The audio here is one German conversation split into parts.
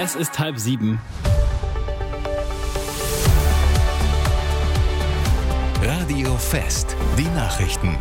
Es ist 6:30. Radio Fest, die Nachrichten.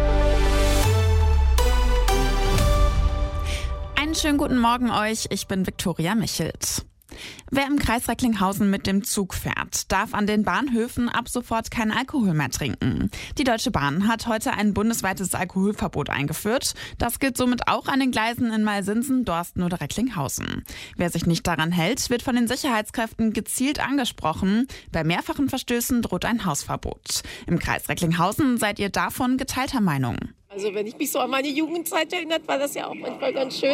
Einen schönen guten Morgen euch, ich bin Viktoria Michelt. Wer im Kreis Recklinghausen mit dem Zug fährt, darf an den Bahnhöfen ab sofort keinen Alkohol mehr trinken. Die Deutsche Bahn hat heute ein bundesweites Alkoholverbot eingeführt. Das gilt somit auch an den Gleisen in Malsinsen, Dorsten oder Recklinghausen. Wer sich nicht daran hält, wird von den Sicherheitskräften gezielt angesprochen. Bei mehrfachen Verstößen droht ein Hausverbot. Im Kreis Recklinghausen seid ihr davon geteilter Meinung. Also wenn ich mich so an meine Jugendzeit erinnert, war das ja auch manchmal ganz schön.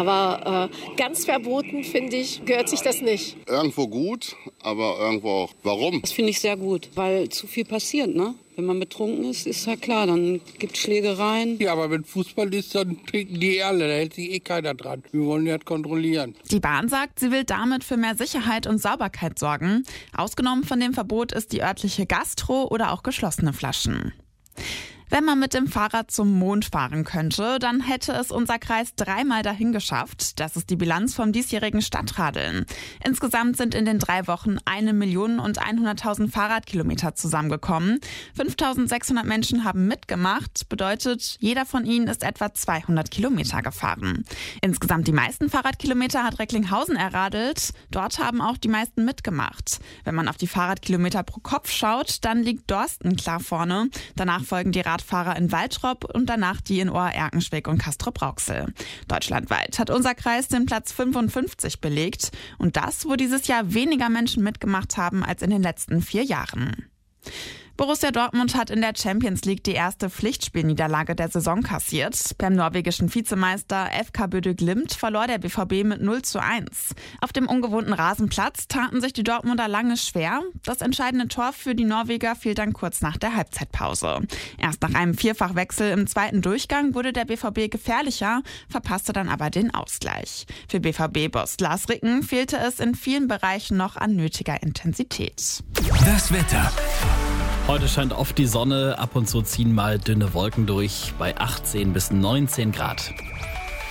Aber ganz verboten, finde ich, gehört sich das nicht. Irgendwo gut, aber irgendwo auch. Warum? Das finde ich sehr gut, weil zu viel passiert, ne? Wenn man betrunken ist, ist ja klar, dann gibt es Schlägereien. Ja, aber wenn Fußball ist, dann trinken die alle, da hält sich eh keiner dran. Wir wollen ja kontrollieren. Die Bahn sagt, sie will damit für mehr Sicherheit und Sauberkeit sorgen. Ausgenommen von dem Verbot ist die örtliche Gastro oder auch geschlossene Flaschen. Wenn man mit dem Fahrrad zum Mond fahren könnte, dann hätte es unser Kreis 3-mal dahin geschafft. Das ist die Bilanz vom diesjährigen Stadtradeln. Insgesamt sind in den 3 Wochen 1.100.000 Fahrradkilometer zusammengekommen. 5.600 Menschen haben mitgemacht, bedeutet, jeder von ihnen ist etwa 200 Kilometer gefahren. Insgesamt die meisten Fahrradkilometer hat Recklinghausen erradelt. Dort haben auch die meisten mitgemacht. Wenn man auf die Fahrradkilometer pro Kopf schaut, dann liegt Dorsten klar vorne. Danach folgen die Radfahrer in Waltrop und danach die in Ohr-Erkenschwick und Castrop-Rauxel. Deutschlandweit hat unser Kreis den Platz 55 belegt und das, wo dieses Jahr weniger Menschen mitgemacht haben als in den letzten 4 Jahren. Borussia Dortmund hat in der Champions League die erste Pflichtspielniederlage der Saison kassiert. Beim norwegischen Vizemeister FK Bodø Glimt verlor der BVB mit 0:1. Auf dem ungewohnten Rasenplatz taten sich die Dortmunder lange schwer. Das entscheidende Tor für die Norweger fiel dann kurz nach der Halbzeitpause. Erst nach einem Vierfachwechsel im zweiten Durchgang wurde der BVB gefährlicher, verpasste dann aber den Ausgleich. Für BVB-Boss Lars Ricken fehlte es in vielen Bereichen noch an nötiger Intensität. Das Wetter. Heute scheint oft die Sonne, ab und zu ziehen mal dünne Wolken durch bei 18 bis 19 Grad.